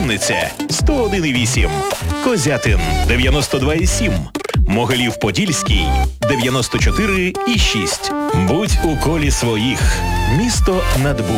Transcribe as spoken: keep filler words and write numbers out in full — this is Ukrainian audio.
Вінниця сто один і вісім, Козятин дев'яносто два і сім, Могилів-Подільський дев'яносто чотири і шість. Будь у колі своїх. Місто над Бу.